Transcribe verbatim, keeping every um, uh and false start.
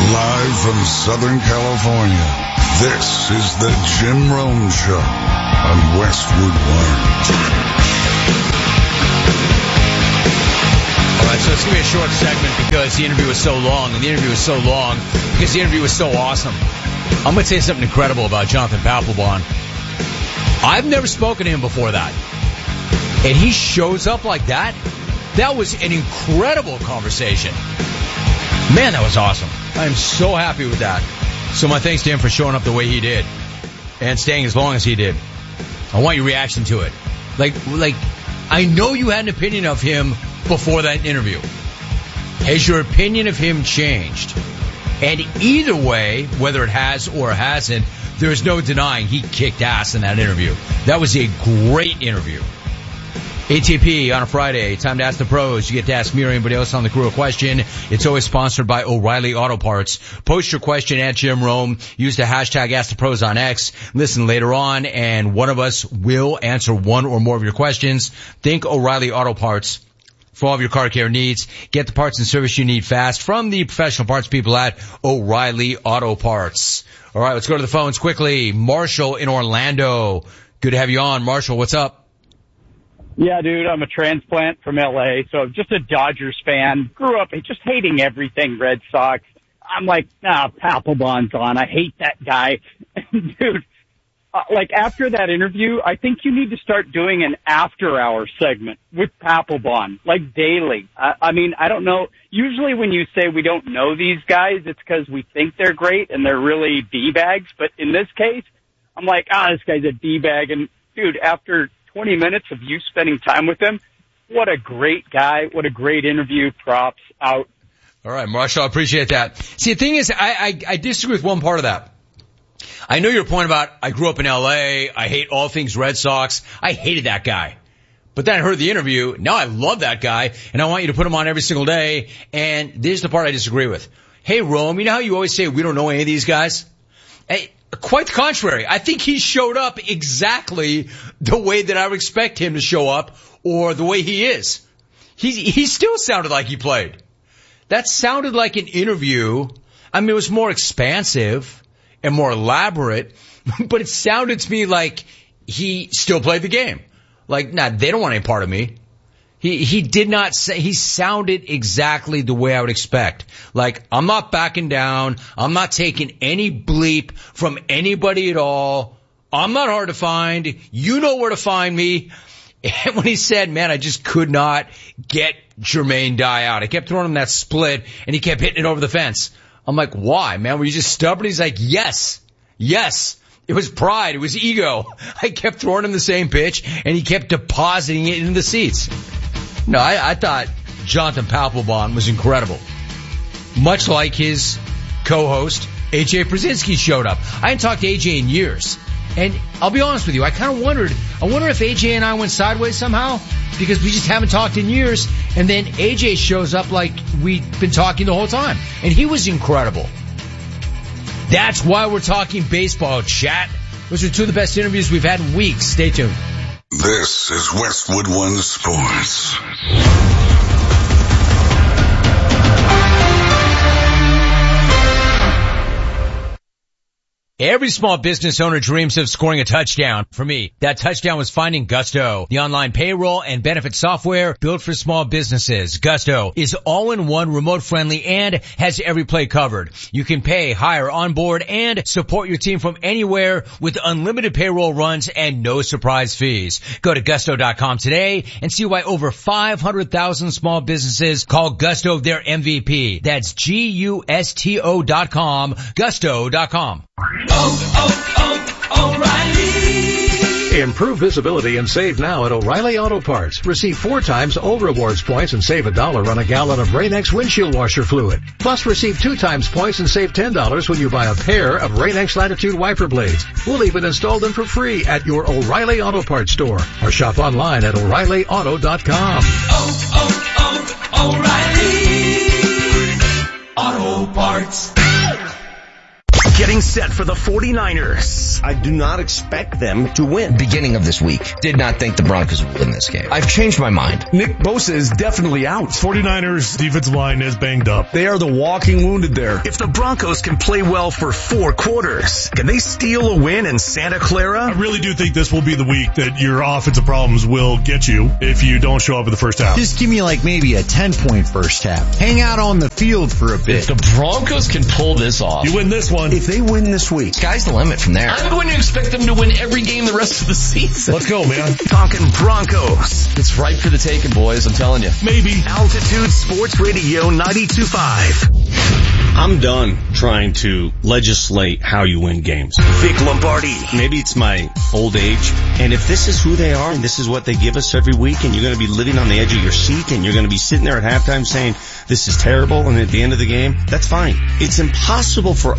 Live from Southern California, this is the Jim Rome Show on Westwood One. All right, so it's going to be a short segment because the interview was so long, and the interview was so long because the interview was so awesome. I'm going to say something incredible about Jonathan Papelbon. I've never spoken to him before that. And he shows up like that. That was an incredible conversation. Man, that was awesome. I'm so happy with that. So my thanks to him for showing up the way he did and staying as long as he did. I want your reaction to it. Like, like, I know you had an opinion of him before that interview. Has your opinion of him changed? And either way, whether it has or hasn't, there's no denying he kicked ass in that interview. That was a great interview. A T P on a Friday, time to ask the pros. You get to ask me or anybody else on the crew a question. It's always sponsored by O'Reilly Auto Parts. Post your question at Jim Rome. Use the hashtag Ask the Pros on X. Listen later on, and one of us will answer one or more of your questions. Think O'Reilly Auto Parts for all of your car care needs. Get the parts and service you need fast from the professional parts people at O'Reilly Auto Parts. All right, let's go to the phones quickly. Marshall in Orlando. Good to have you on. Marshall, what's up? Yeah, dude, I'm a transplant from L A, so just a Dodgers fan. Grew up just hating everything Red Sox. I'm like, ah, Papelbon's on. I hate that guy. Dude, uh, like after that interview, I think you need to start doing an after-hour segment with Papelbon, like daily. I, I mean, I don't know. Usually when you say we don't know these guys, it's because we think they're great and they're really D-bags. But in this case, I'm like, ah, this guy's a D-bag. And, dude, after twenty minutes of you spending time with him, what a great guy. What a great interview. Props out. All right, Marshall, I appreciate that. See, the thing is, I, I, I disagree with one part of that. I know your point about I grew up in L A. I hate all things Red Sox. I hated that guy. But then I heard the interview. Now I love that guy, and I want you to put him on every single day. And this is the part I disagree with. Hey, Rome, you know how you always say we don't know any of these guys? Hey, quite the contrary. I think he showed up exactly the way that I would expect him to show up, or the way he is. He, he still sounded like he played. That sounded like an interview. I mean, it was more expansive and more elaborate, but it sounded to me like he still played the game. Like, nah, they don't want any part of me. He, he did not say, he sounded exactly the way I would expect. Like, I'm not backing down. I'm not taking any bleep from anybody at all. I'm not hard to find. You know where to find me. And when he said, man, I just could not get Jermaine Dye out. I kept throwing him that split, and he kept hitting it over the fence. I'm like, why, man? Were you just stubborn? He's like, yes, yes. It was pride. It was ego. I kept throwing him the same pitch, and he kept depositing it into the seats. No, I, I thought Jonathan Papelbon was incredible. Much like his co-host, A J Brzezinski, showed up. I hadn't talked to A J in years. And I'll be honest with you, I kind of wondered, I wonder if A J and I went sideways somehow, because we just haven't talked in years. And then A J shows up like we've been talking the whole time. And he was incredible. That's why we're talking baseball, chat. Those are two of the best interviews we've had in weeks. Stay tuned. This is Westwood One Sports. Every small business owner dreams of scoring a touchdown. For me, that touchdown was finding Gusto, the online payroll and benefit software built for small businesses. Gusto is all-in-one, remote-friendly, and has every play covered. You can pay, hire, onboard, and support your team from anywhere with unlimited payroll runs and no surprise fees. Go to gusto dot com today and see why over five hundred thousand small businesses call Gusto their M V P. That's G U S T O dot com, gusto dot com. Oh, oh, oh, O'Reilly. Improve visibility and save now at O'Reilly Auto Parts. Receive four times O rewards points and save a dollar on a gallon of Rain-X windshield washer fluid. Plus, receive two times points and save ten dollars when you buy a pair of Rain-X Latitude wiper blades. We'll even install them for free at your O'Reilly Auto Parts store or shop online at O'Reilly Auto dot com. Oh, oh, oh, O'Reilly Auto Parts. Get getting set for the forty-niners. I do not expect them to win. Beginning of this week, did not think the Broncos would win this game. I've changed my mind. Nick Bosa is definitely out. forty-niners defensive line is banged up. They are the walking wounded there. If the Broncos can play well for four quarters, can they steal a win in Santa Clara? I really do think this will be the week that your offensive problems will get you if you don't show up in the first half. Just give me like maybe a ten-point first half. Hang out on the field for a bit. If the Broncos can pull this off. You win this one. If they win this week. Sky's the limit from there. I'm going to expect them to win every game the rest of the season. Let's go, man. Talking Broncos. It's ripe for the taking, boys. I'm telling you. Maybe. Altitude Sports Radio ninety-two point five. I'm done trying to legislate how you win games. Vic Lombardi. Maybe it's my old age. And if this is who they are and this is what they give us every week and you're going to be living on the edge of your seat and you're going to be sitting there at halftime saying this is terrible and at the end of the game, that's fine. It's impossible for